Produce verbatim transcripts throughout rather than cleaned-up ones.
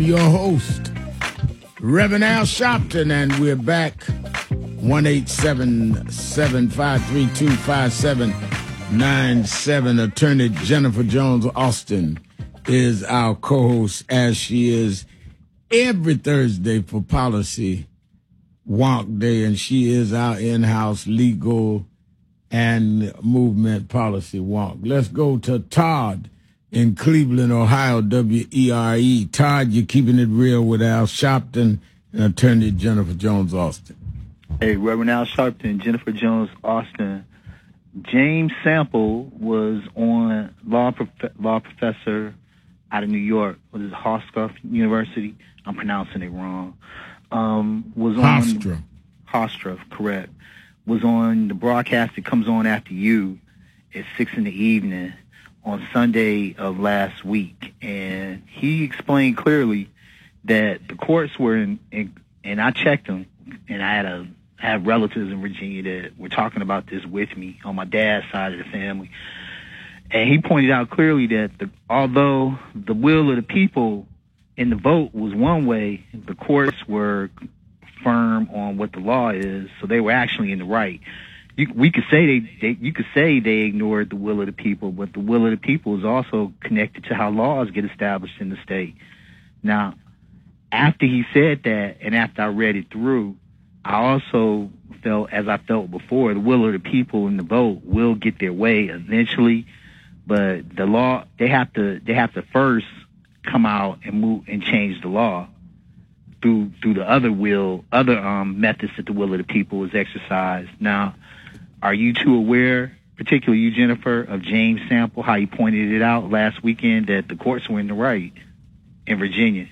Your host, Reverend Al Sharpton, and we're back. one eight seven seven, five three two, five seven nine seven. Attorney Jennifer Jones Austin is our co-host, as she is every Thursday for Policy Wonk Day, and she is our in-house legal and movement policy wonk. Let's go to Todd in Cleveland, Ohio, W E R E. Todd, you're keeping it real with Al Sharpton and Attorney Jennifer Jones Austin. Hey, Reverend Al Sharpton, Jennifer Jones Austin. James Sample was on law prof- law professor out of New York. Was it Hofstra University? I'm pronouncing it wrong. Um, was on Hofstra. Hofstra, correct. Was on the broadcast that comes on after you at six in the evening on Sunday of last week, and he explained clearly that the courts were in, in and I checked them, and I had a I have relatives in Virginia that were talking about this with me on my dad's side of the family, and he pointed out clearly that the, although the will of the people in the vote was one way, the courts were firm on what the law is, so they were actually in the right. You, we could say they, they, you could say they ignored the will of the people, but the will of the people is also connected to how laws get established in the state. Now, after he said that, and after I read it through, I also felt, as I felt before, the will of the people in the vote will get their way eventually, but the law, they have to, they have to first come out and move and change the law through through the other will, other um, methods that the will of the people is exercised. Now, are you two aware, particularly you, Jennifer, of James Sample, how he pointed it out last weekend that the courts were in the right in Virginia?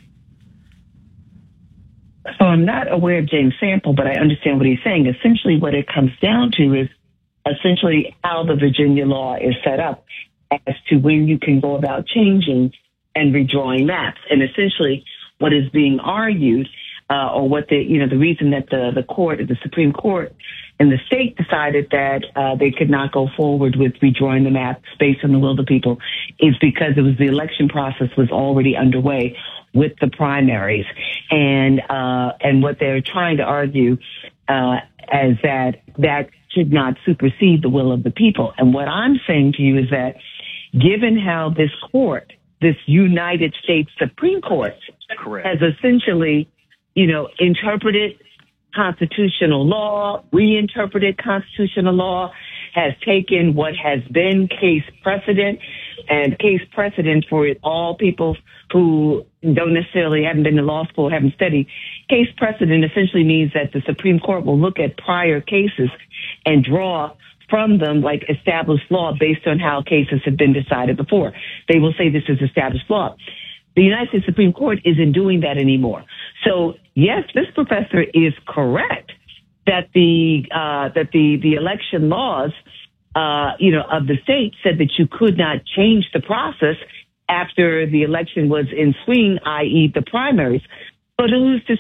So I'm not aware of James Sample, but I understand what he's saying. Essentially, what it comes down to is essentially how the Virginia law is set up as to when you can go about changing and redrawing maps. And essentially, what is being argued, uh, or what the, you know, the reason that the, the court, the Supreme Court and the state decided that uh, they could not go forward with redrawing the maps based on the will of the people is because it was the election process was already underway with the primaries. And, uh, and what they're trying to argue, uh, is that that should not supersede the will of the people. And what I'm saying to you is that given how this court, this United States Supreme Court, Correct. has essentially, you know, interpreted constitutional law, reinterpreted constitutional law, has taken what has been case precedent, and case precedent for it, all people who don't necessarily haven't been to law school, haven't studied. Case precedent essentially means that the Supreme Court will look at prior cases and draw from them like established law based on how cases have been decided before. They will say this is established law. The United States Supreme Court isn't doing that anymore. So yes, this professor is correct that the uh, that the the election laws, uh, you know, of the state said that you could not change the process after the election was in swing, that is, the primaries. But who's to